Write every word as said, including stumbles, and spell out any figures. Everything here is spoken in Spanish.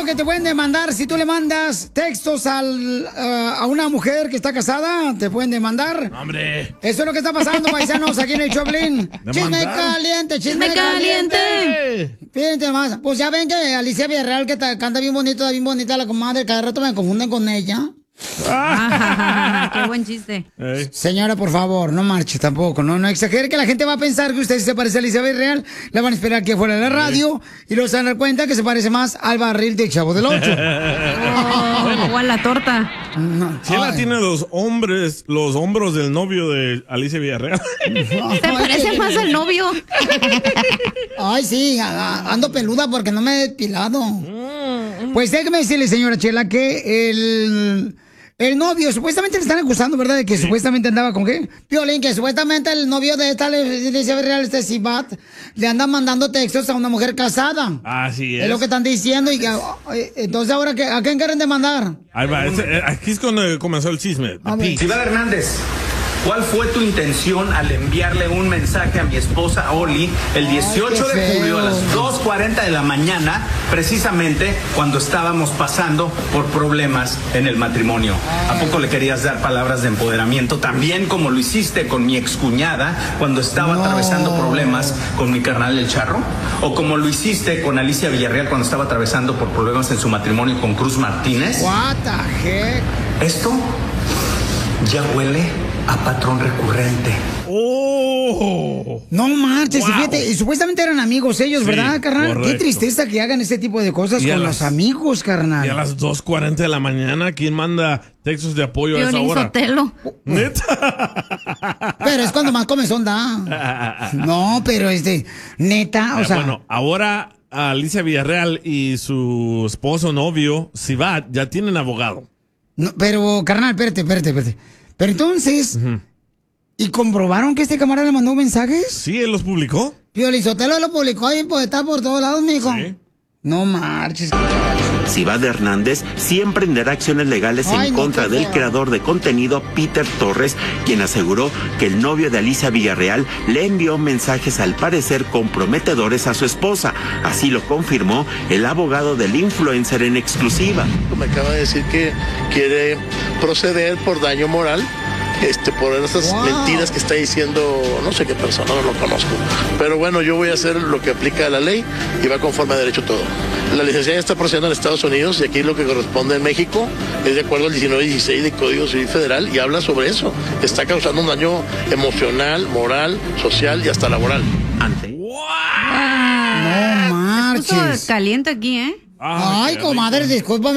que te pueden demandar si tú le mandas textos al, uh, a una mujer que está casada? ¿Te pueden demandar? ¡Hombre! Eso es lo que está pasando, paisanos, aquí en el Choplin. ¡Chisme caliente, chisme caliente! Fíjense más, pues ya ven que Alicia Villarreal, que ta- canta bien bonito, está bien bonita la comadre, cada rato me confunden con ella. Ah, qué buen chiste. Hey. Señora, por favor, no marche tampoco, no, no exagere que la gente va a pensar que usted se parece a Alicia Villarreal, la van a esperar que fuera de la radio y luego se van a dar cuenta que se parece más al barril del Chavo del Ocho. Oh, o a la torta. No, Chela ay. tiene los hombres, los hombros del novio de Alicia Villarreal. Se parece más al novio. Ay, sí, a- a- ando peluda porque no me he depilado. Pues déjeme decirle, señora Chela, que el, el novio, supuestamente le están acusando, ¿verdad? De que supuestamente andaba con qué? Piolín, que supuestamente el novio de esta Alicia Real, este Sibat, le anda mandando textos a una mujer casada. Así es. Es lo que están diciendo. Y que, eh, entonces, ¿ahora qué, a quién quieren demandar? Ahí va, ese- eh, aquí es cuando comenzó el chisme. A ver. Ciudad Hernández, ¿cuál fue tu intención al enviarle un mensaje a mi esposa Oli el dieciocho qué de julio a feo. las dos cuarenta de la mañana, precisamente cuando estábamos pasando por problemas en el matrimonio? ¿A poco le querías dar palabras de empoderamiento, también como lo hiciste con mi excuñada cuando estaba No. atravesando problemas con mi carnal el Charro? ¿O como lo hiciste con Alicia Villarreal cuando estaba atravesando por problemas en su matrimonio con Cruz Martínez? What the heck? Esto ya huele a patrón recurrente. ¡Oh! No marches, Wow. fíjate, y supuestamente eran amigos ellos, Sí, ¿verdad, carnal? Qué correcto. tristeza que hagan ese tipo de cosas Y a con las- los amigos, carnal. Y a las dos cuarenta de la mañana, ¿quién manda textos de apoyo a esa Piolín hora? Sotelo. ¿Neta? Pero es cuando más comezón da. No, pero este, neta, o Eh, sea. bueno, ahora Alicia Villarreal y su esposo novio, Sibat, ya tienen abogado. no, pero, carnal, espérate, espérate, espérate. Pero entonces, ¿y comprobaron que este camarada le mandó mensajes? Sí, él los publicó. Piolín Sotelo lo publicó y pues está por todos lados, mijo. Sí. No marches. Cibat Hernández sí emprenderá acciones legales Ay, en no, contra qué del feo. creador de contenido Peter Torres, quien aseguró que el novio de Alicia Villarreal le envió mensajes al parecer comprometedores a su esposa. Así lo confirmó el abogado del influencer en exclusiva. Me acaba de decir que quiere proceder por daño moral, este, por esas Wow. mentiras que está diciendo, no sé qué persona, no lo conozco. Pero bueno, yo voy a hacer lo que aplica la ley y va conforme a derecho todo. La licenciada está procediendo en Estados Unidos y aquí lo que corresponde en México es de acuerdo al diecinueve dieciséis del Código Civil Federal y habla sobre eso. Está causando un daño emocional, moral, social y hasta laboral. Ante No Se puso marches. caliente aquí, ¿eh? Ah, Ay, qué comadre, rico. disculpa.